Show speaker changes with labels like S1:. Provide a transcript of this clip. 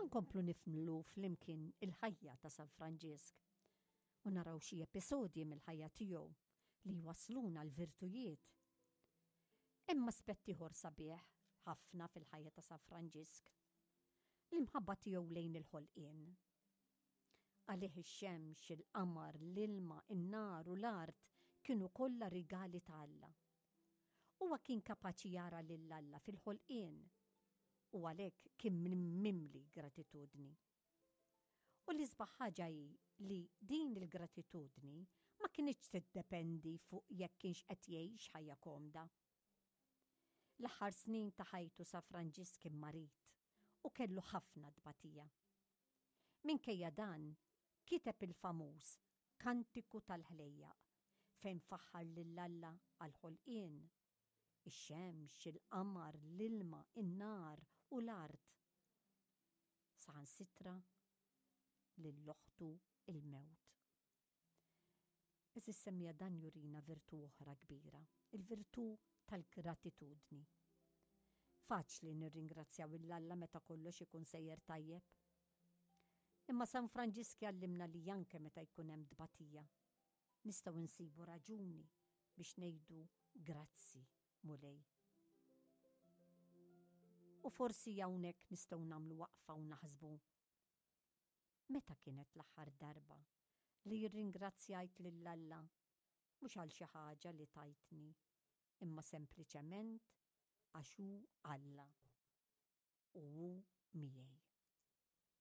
S1: Inkomplu nifmlu flimkien il-ħajja ta' San Franġisk u naraw xi episodji mill-ħajja tiegħu li wasluna l-virtujiet. Imma aspett ieħor sabiħ ħafna fil-ħajja ta' San Franġisk l-imħabba tiegħu lejn il-ħolqien. Għalih ix-xemx, il-qamar, l-ilma, in-nar u l-art kienu kollha rigali ta' Alla. Huwa kien kapaċi jara lil Alla fil-ħolqien u għalhekk kien mimli gratitudni. U l-isbaħ ħaġa hi li din il-gratitudni ma kienx tiddependi fuq jekk kienx qed jgħix ħajja komda. L-aħħar snin ta' ħajtu San Franġisk kien marit u kellu ħafna dbatija. Minkejja dan kiteb il-famuż Kantiku tal-Ħlejjaq fejn faħħar lil Alla għall-ħolqien, ix-xemx, il-qamar, l-ilma, in-nar u l-art. Saħansitra lill-oħtu il-mewt. Eżis semmija dan jurina virtu oħra kbira, il-virtu tal-gratitudni. Faċli nirringrazzjaw il-Alla meta kollox ikun sejjer tajjeb. Imma San Franġisk jallimna li anke meta jkun hemm dbatija, nistgħu nsibu raġuni biex ngħidu grazzi mulej. U forsi hawnhekk nistgħu nagħmlu waqfa u naħsbu. Meta kienet l-aħħar darba li jirringrazzjajt lill-Alla mhux għal xi ħaġa li tajtni, imma sempliċement għax hu Alla u hu miegħi.